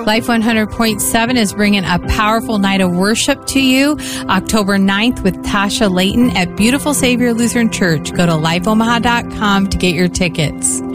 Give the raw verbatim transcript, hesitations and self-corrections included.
Life one hundred point seven is bringing a powerful night of worship to you October ninth with Tasha Layton at Beautiful Savior Lutheran Church. Go to life omaha dot com to get your tickets.